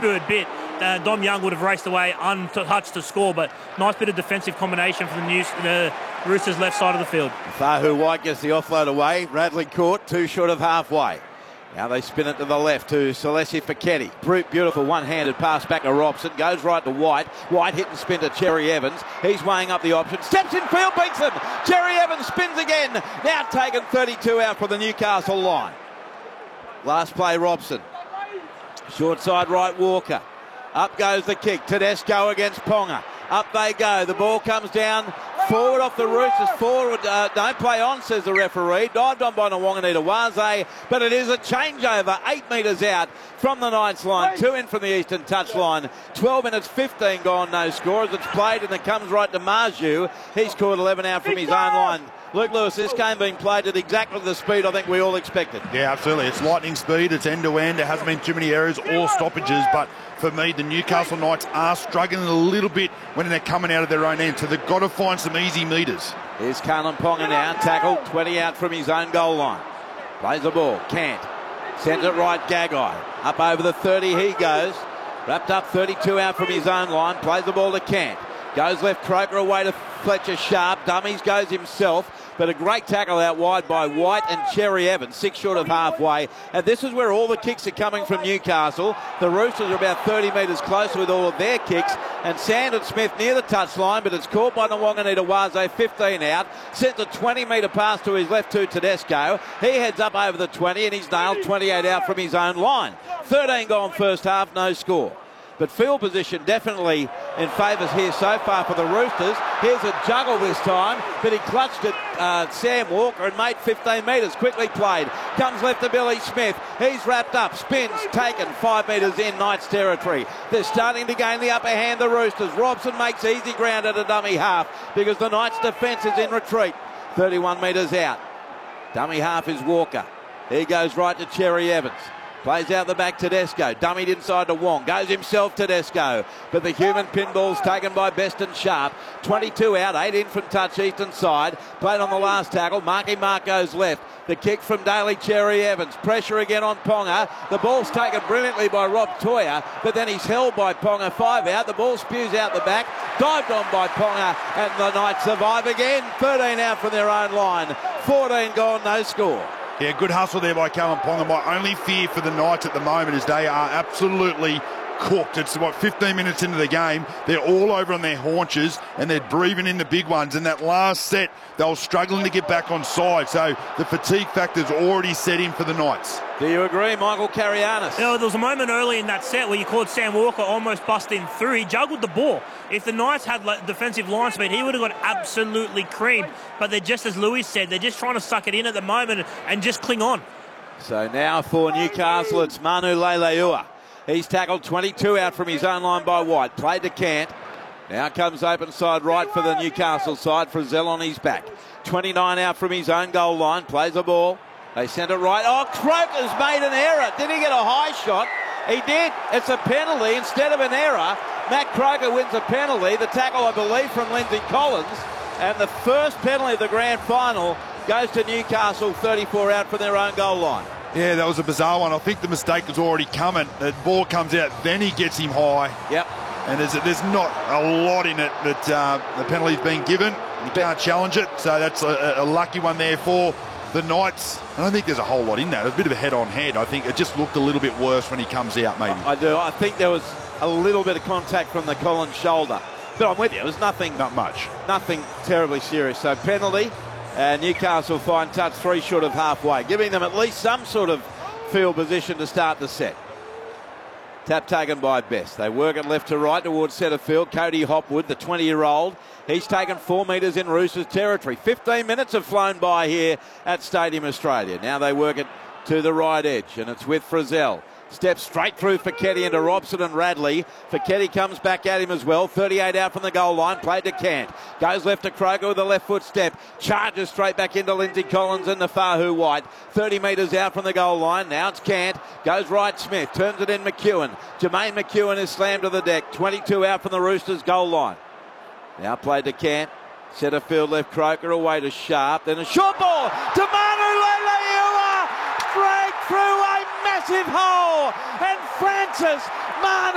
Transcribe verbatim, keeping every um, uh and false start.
spirited bit, uh, Dom Young would have raced away untouched to score, but nice bit of defensive combination for the, News, the Roosters' left side of the field. Fahu White gets the offload away. Radley caught, two short of halfway. Now they spin it to the left to Celestia Feketi. Beautiful one-handed pass back to Robson. Goes right to White. White hit and spin to Cherry Evans. He's weighing up the option. Steps in field, beats him. Cherry Evans spins again. Now taken thirty-two out from the Newcastle line. Last play, Robson. Short side right, Walker. Up goes the kick. Tedesco against Ponga. Up they go. The ball comes down. Forward off the Roosters. Forward. Uh, don't play on, says the referee. Dived on by Nwanganita Waze. But it is a changeover. Eight metres out from the Knights line. Two in from the eastern touchline. twelve minutes fifteen gone, no score as it's played, and it comes right to Marju. He's caught eleven out from his own line. Luke Lewis, this game being played at exactly the speed I think we all expected. Yeah, absolutely. It's lightning speed. It's end-to-end. There hasn't been too many errors or stoppages, but for me, the Newcastle Knights are struggling a little bit when they're coming out of their own end, so they've got to find some easy metres. Here's Kalyn Ponga now, tackled, twenty out from his own goal line. Plays the ball, Cant. Sends it right, Gagai. Up over the thirty he goes. Wrapped up, thirty-two out from his own line. Plays the ball to Cant. Goes left, Croker away to Fletcher Sharp. Dummies goes himself. But a great tackle out wide by White and Cherry Evans, six short of halfway. And this is where all the kicks are coming from Newcastle. The Roosters are about thirty metres closer with all of their kicks. And Sandon Smith near the touchline, but it's caught by Nwanganita Waze, fifteen out. Sends a twenty metre pass to his left to Tedesco. He heads up over the twenty and he's nailed twenty-eight out from his own line. thirteen gone first half, no score. But field position definitely in favours here so far for the Roosters. Here's a juggle this time, but he clutched at uh, Sam Walker and made fifteen metres. Quickly played. Comes left to Billy Smith. He's wrapped up, spins, taken, five metres in Knights territory. They're starting to gain the upper hand, the Roosters. Robson makes easy ground at a dummy half because the Knights defence is in retreat. thirty-one metres out. Dummy half is Walker. He goes right to Cherry Evans. Plays out the back, Tedesco. Dummied inside to Wong. Goes himself, Tedesco. But the human pinball's taken by Best and Sharp. twenty-two out, eight in from touch, eastern side. Played on the last tackle. Marky Mark goes left. The kick from Daly Cherry Evans. Pressure again on Ponga. The ball's taken brilliantly by Rob Toya, but then he's held by Ponga. Five out. The ball spews out the back. Dived on by Ponga, and the Knights survive again. thirteen out from their own line. fourteen gone, no score. Yeah, good hustle there by Kalyn Ponga. My only fear for the Knights at the moment is they are absolutely cooked. It's what, fifteen minutes into the game. They're all over on their haunches and they're breathing in the big ones. And that last set, they were struggling to get back on side. So the fatigue factor's already set in for the Knights. Do you agree, Michael Carianis? You know, there was a moment early in that set where you caught Sam Walker almost busting through. He juggled the ball. If the Knights had like, defensive line speed, he would have got absolutely creamed. But they're just, as Louis said, they're just trying to suck it in at the moment and just cling on. So now for Newcastle, it's Manu Leilua. He's tackled, twenty-two out from his own line by White. Played to Cant. Now comes open side right for the Newcastle side. Frizzell on his back. twenty-nine out from his own goal line. Plays the ball. They send it right. Oh, Croker's made an error. Did he get a high shot? He did. It's a penalty instead of an error. Matt Croker wins a penalty. The tackle, I believe, from Lindsay Collins. And the first penalty of the grand final goes to Newcastle, thirty-four out from their own goal line. Yeah, that was a bizarre one. I think the mistake was already coming. The ball comes out, then he gets him high. Yep. And there's, there's not a lot in it that uh, the penalty's been given. You can't challenge it, so that's a, a lucky one there for the Knights. I don't think there's a whole lot in that. It was a bit of a head-on-head. I think it just looked a little bit worse when he comes out, maybe. I do. I think there was a little bit of contact from the Collins shoulder. But I'm with you. It was nothing. Not much. Nothing terribly serious. So penalty. And Newcastle fine touch, three short of halfway, giving them at least some sort of field position to start the set. Tap taken by Best. They work it left to right towards centre field. Cody Hopwood, the twenty-year-old, he's taken four metres in Roosters territory. fifteen minutes have flown by here at Stadium Australia. Now they work it to the right edge, and it's with Frizzell. Steps straight through Feketi into Robson and Radley. Feketi comes back at him as well. thirty-eight out from the goal line. Played to Cant. Goes left to Croker with a left foot step. Charges straight back into Lindsay Collins and Nafahu White. thirty metres out from the goal line. Now it's Cant. Goes right Smith. Turns it in McEwen. Jermaine McEwen is slammed to the deck. twenty-two out from the Roosters goal line. Now played to Cant. Centre field left Croker away to Sharp. Then a short ball to Manu Leilua. Break through a massive hole. And Francis Manu